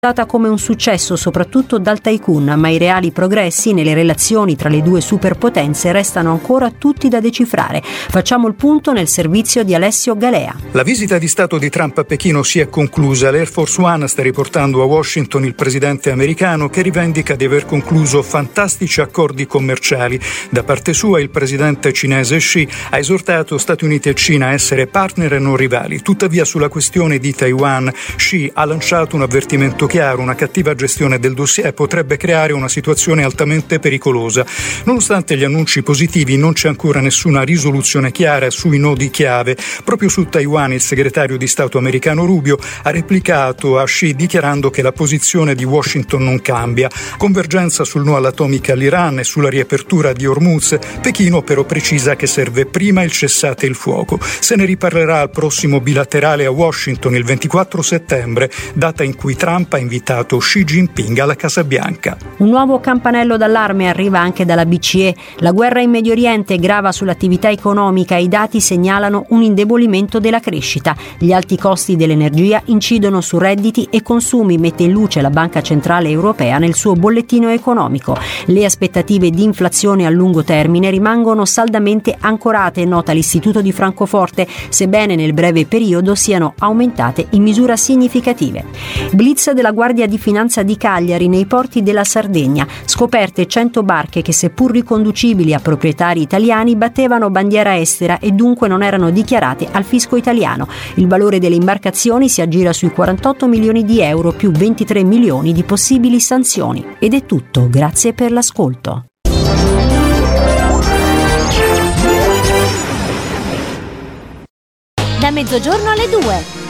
data come un successo soprattutto dal tycoon, ma i reali progressi nelle relazioni tra le due superpotenze restano ancora tutti da decifrare. Facciamo il punto nel servizio di Alessio Galea. La visita di Stato di Trump a Pechino si è conclusa. L'Air Force One sta riportando a Washington il presidente americano, che rivendica di aver concluso fantastici accordi commerciali. Da parte sua il presidente cinese Xi ha esortato Stati Uniti e Cina a essere partner e non rivali. Tuttavia sulla questione di Taiwan Xi ha lanciato un avvertimento chiaro: una cattiva gestione del dossier potrebbe creare una situazione altamente pericolosa. Nonostante gli annunci positivi, non c'è ancora nessuna risoluzione chiara sui nodi chiave. Proprio su Taiwan il segretario di Stato americano Rubio ha replicato a Xi dichiarando che la posizione di Washington non cambia. Convergenza sul no all'atomica all'Iran e sulla riapertura di Hormuz. Pechino però precisa che serve prima il cessate il fuoco. Se ne riparlerà al prossimo bilaterale a Washington il 24 settembre, data in cui Trump ha invitato Xi Jinping alla Casa Bianca. Un nuovo campanello d'allarme arriva anche dalla BCE. La guerra in Medio Oriente grava sull'attività economica e i dati segnalano un indebolimento della crescita. Gli alti costi dell'energia incidono su redditi e consumi, mette in luce la Banca Centrale Europea nel suo bollettino economico. Le aspettative di inflazione a lungo termine rimangono saldamente ancorate, nota l'Istituto di Francoforte, sebbene nel breve periodo siano aumentate in misura significative. Blitz della Guardia di Finanza di Cagliari nei porti della Sardegna. Scoperte 100 barche che, seppur riconducibili a proprietari italiani, battevano bandiera estera e dunque non erano dichiarate al fisco italiano. Il valore delle imbarcazioni si aggira sui 48 milioni di euro più 23 milioni di possibili sanzioni. Ed è tutto, grazie per l'ascolto. Da mezzogiorno alle 2.